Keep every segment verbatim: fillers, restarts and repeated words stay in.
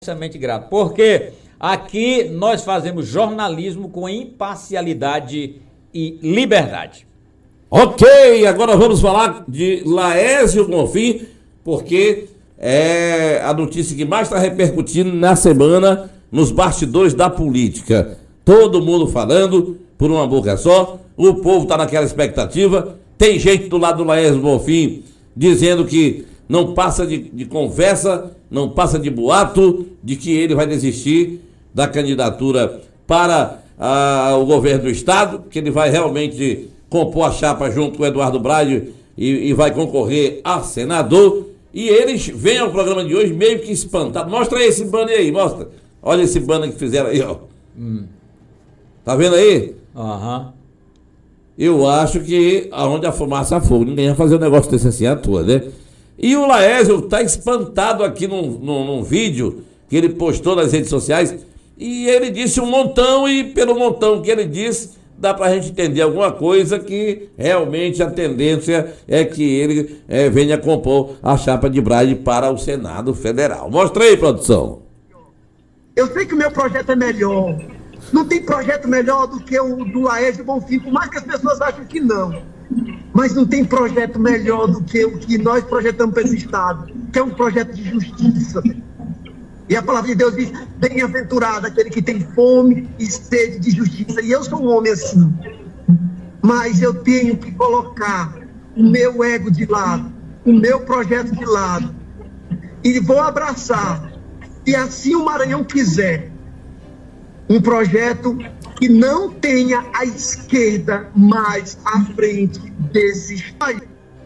imensamente grato, porque aqui nós fazemos jornalismo com imparcialidade e liberdade. Ok, agora vamos falar de Laésio Bonfim, porque é a notícia que mais está repercutindo na semana nos bastidores da política. Todo mundo falando por uma boca só, o povo está naquela expectativa. Tem gente do lado do Laésio Bonfim dizendo que não passa de, de conversa, não passa de boato, de que ele vai desistir da candidatura para ah, o governo do estado, que ele vai realmente compor a chapa junto com o Eduardo Braide e, e vai concorrer a senador. E eles vêm ao programa de hoje meio que espantados. Mostra aí esse banner aí, mostra. Olha esse banner que fizeram aí, ó. Hum. Tá vendo aí? Aham. Uhum. Eu acho que aonde a fumaça há fogo, ninguém vai fazer um negócio desse assim à toa, né? E o Laésio está espantado aqui num, num, num vídeo que ele postou nas redes sociais, e ele disse um montão, e pelo montão que ele disse, dá para a gente entender alguma coisa, que realmente a tendência é que ele é, venha compor a chapa de Braide para o Senado Federal. Mostra aí, produção. Eu sei que o meu projeto é melhor. Não tem projeto melhor do que o do Laésio Bonfim, por mais que as pessoas achem que não. Mas não tem projeto melhor do que o que nós projetamos para esse Estado, que é um projeto de justiça. E a palavra de Deus diz: bem-aventurado aquele que tem fome e sede de justiça. E eu sou um homem assim. Mas eu tenho que colocar o meu ego de lado, o meu projeto de lado, e vou abraçar, se assim o Maranhão quiser, um projeto que não tenha a esquerda mais à frente desses países.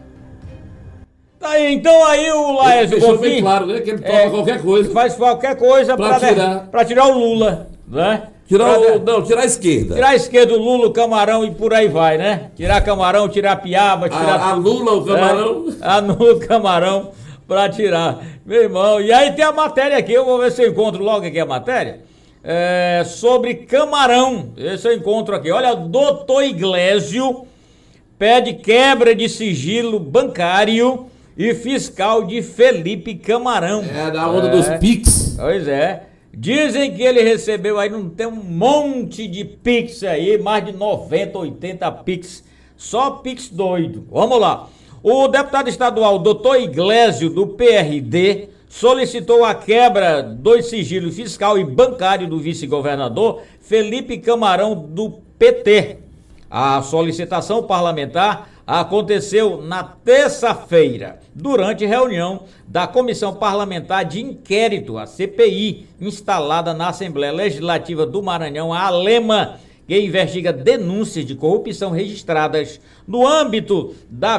Tá aí, então aí o Laésio Bonfim, bem claro, né, que ele topa é, qualquer coisa. Faz qualquer coisa para tirar. Pra tirar o Lula, né? Tirar pra, o, não, tirar a esquerda. Tirar a esquerda, o Lula, o Camarão e por aí vai, né? Tirar Camarão, tirar Piaba, tirar... A, a Lula, o Camarão. É, a Lula, o Camarão, pra tirar. Meu irmão, e aí tem a matéria aqui, eu vou ver se eu encontro logo aqui a matéria. É, sobre Camarão, esse eu encontro aqui. Olha, doutor Iglesio pede quebra de sigilo bancário e fiscal de Felipe Camarão. É, da onda é, dos Pix. Pois é. Dizem que ele recebeu aí, não tem um monte de Pix aí, mais de noventa, oitenta Pix. Só Pix doido. Vamos lá. O deputado estadual doutor Iglesio, do P R D, solicitou a quebra do sigilo fiscal e bancário do vice-governador Felipe Camarão, do P T. A solicitação parlamentar aconteceu na terça-feira, durante reunião da Comissão Parlamentar de Inquérito, a C P I, instalada na Assembleia Legislativa do Maranhão, a ALEMA, que investiga denúncias de corrupção registradas no âmbito da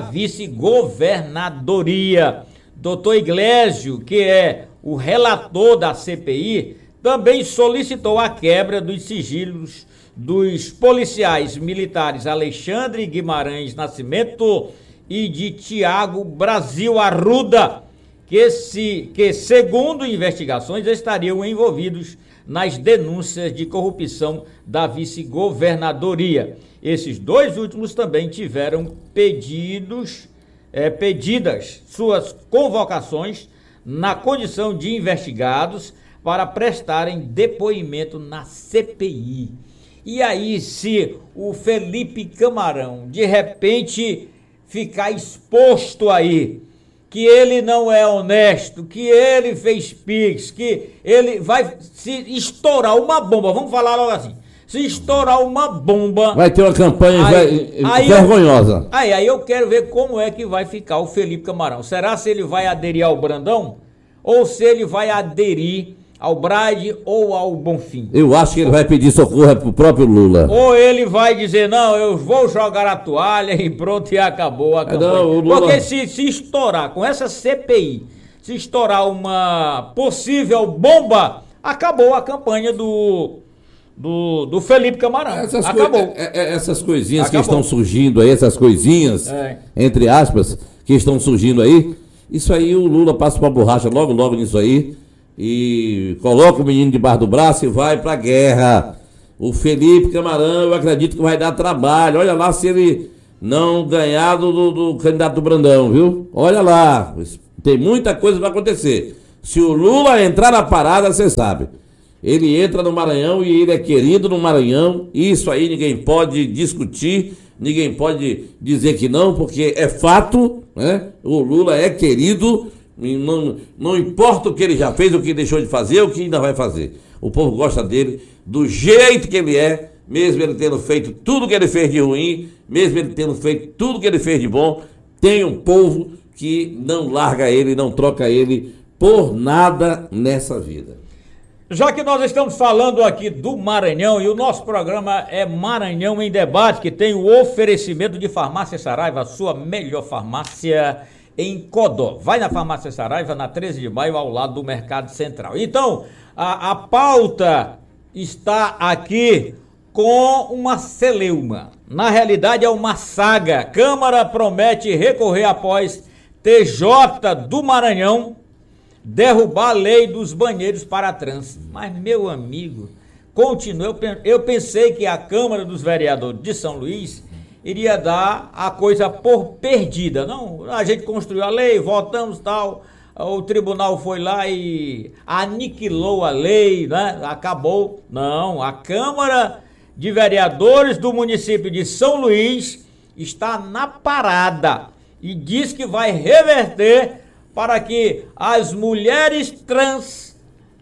vice-governadoria. doutor Iglesio, que é o relator da C P I, também solicitou a quebra dos sigilos dos policiais militares Alexandre Guimarães Nascimento e de Tiago Brasil Arruda, que, se, que, segundo investigações, estariam envolvidos nas denúncias de corrupção da vice-governadoria. Esses dois últimos também tiveram pedidos... É, pedidas suas convocações na condição de investigados para prestarem depoimento na C P I. E aí, se o Felipe Camarão de repente ficar exposto aí, que ele não é honesto, que ele fez Pix, que ele vai se estourar uma bomba, vamos falar logo assim, se estourar uma bomba... Vai ter uma campanha aí, aí vergonhosa. Eu, aí, aí eu quero ver como é que vai ficar o Felipe Camarão. Será se ele vai aderir ao Brandão? Ou se ele vai aderir ao Braide ou ao Bonfim? Eu acho que ele vai pedir socorro pro próprio Lula. Ou ele vai dizer: não, eu vou jogar a toalha e pronto, e acabou a campanha. Não, o Lula... Porque se, se estourar com essa C P I, se estourar uma possível bomba, acabou a campanha do... Do, do Felipe Camarão. Essas Acabou. Coi essas coisinhas Acabou. que estão surgindo aí, essas coisinhas, é. entre aspas, que estão surgindo aí, isso aí o Lula passa uma borracha logo, logo nisso aí, e coloca o menino debaixo do braço e vai pra guerra. O Felipe Camarão, eu acredito que vai dar trabalho. Olha lá se ele não ganhar do, do, do candidato do Brandão, viu? Olha lá, tem muita coisa pra acontecer. Se o Lula entrar na parada, você sabe. Ele entra no Maranhão e ele é querido no Maranhão. Isso aí ninguém pode discutir, ninguém pode dizer que não, porque é fato, né? O Lula é querido, não, não importa o que ele já fez, o que deixou de fazer, o que ainda vai fazer. O povo gosta dele do jeito que ele é, mesmo ele tendo feito tudo que ele fez de ruim, mesmo ele tendo feito tudo que ele fez de bom. Tem um povo que não larga ele, não troca ele por nada nessa vida. Já que nós estamos falando aqui do Maranhão e o nosso programa é Maranhão em Debate, que tem o oferecimento de Farmácia Saraiva, a sua melhor farmácia em Codó. Vai na Farmácia Saraiva, na treze de maio, ao lado do Mercado Central. Então, a, a pauta está aqui com uma celeuma. Na realidade é uma saga. Câmara promete recorrer após T J do Maranhão derrubar a lei dos banheiros para trans. Mas, meu amigo, continua. Eu pensei que a Câmara dos Vereadores de São Luís iria dar a coisa por perdida. Não, a gente construiu a lei, votamos tal, o tribunal foi lá e aniquilou a lei, né? Acabou. Não, a Câmara de Vereadores do município de São Luís está na parada e diz que vai reverter para que as mulheres trans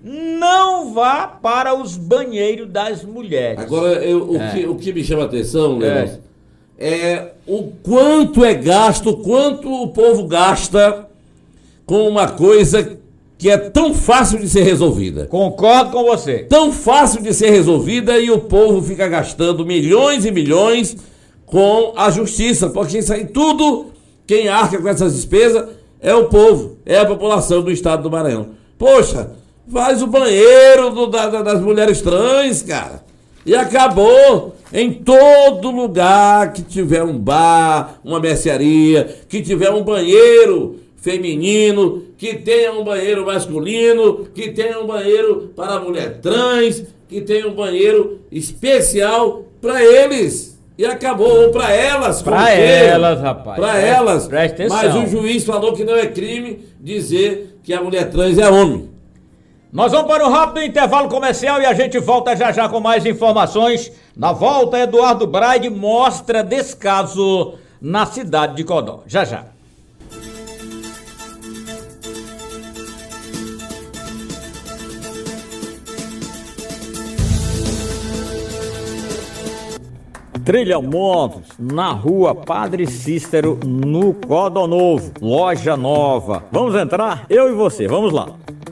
não vá para os banheiros das mulheres. Agora, eu, o, é. que, o que me chama a atenção, Leandro, é. é o quanto é gasto, o quanto o povo gasta com uma coisa que é tão fácil de ser resolvida. Concordo com você. Tão fácil de ser resolvida e o povo fica gastando milhões e milhões com a justiça, porque isso aí tudo, quem arca com essas despesas é o povo, é a população do estado do Maranhão. Poxa, faz o banheiro do, da, das mulheres trans, cara. E acabou. Em todo lugar que tiver um bar, uma mercearia, que tiver um banheiro feminino, que tenha um banheiro masculino, que tenha um banheiro para a mulher trans, que tenha um banheiro especial para eles. E acabou, para elas. Para elas, rapaz. Para elas. Presta atenção. Mas o juiz falou que não é crime dizer que a mulher trans é homem. Nós vamos para um rápido intervalo comercial e a gente volta já já com mais informações. Na volta, Eduardo Braide mostra descaso na cidade de Codó. Já já. Trilha Motos, na rua Padre Cícero, no Codó Novo, loja nova. Vamos entrar? Eu e você, vamos lá.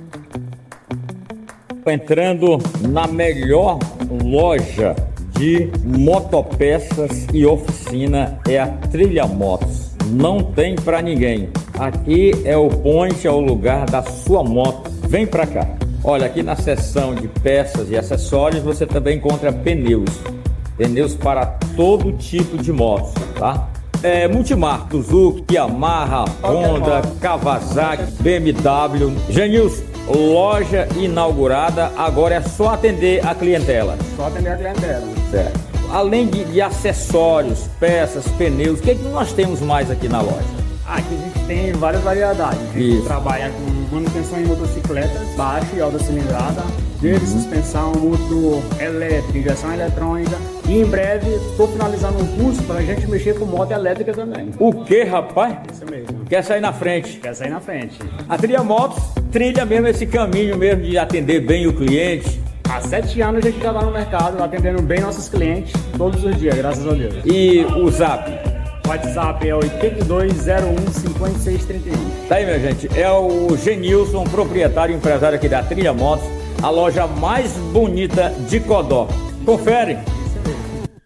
Entrando na melhor loja de motopeças e oficina é a Trilha Motos. Não tem pra ninguém. Aqui é o point, é o lugar da sua moto. Vem pra cá. Olha, aqui na seção de peças e acessórios você também encontra pneus. Pneus para todo tipo de motos, tá? É, Multimarca, Suzuki, Yamaha, Honda, Kawasaki, B M W. Genilson, loja inaugurada, agora é só atender a clientela. Só atender a clientela. Certo. Além de, de acessórios, peças, pneus, o que, é que nós temos mais aqui na loja? Aqui a gente tem várias variedades. A gente Isso. trabalha com manutenção em motocicletas, baixa e alta cilindrada, desde uhum. suspensão, motor elétrica, injeção eletrônica. E em breve estou finalizando um curso para a gente mexer com moto elétrica também. O que, rapaz? Isso mesmo. Quer sair na frente? Quer sair na frente. A Trilha Motos trilha mesmo esse caminho mesmo de atender bem o cliente. Há sete anos a gente já está no mercado, atendendo bem nossos clientes todos os dias, graças a Deus. E o Zap? O WhatsApp é oito dois zero um cinco seis três um. Tá aí, minha gente. É o Genilson, proprietário e empresário aqui da Trilha Motos, a loja mais bonita de Codó. Confere!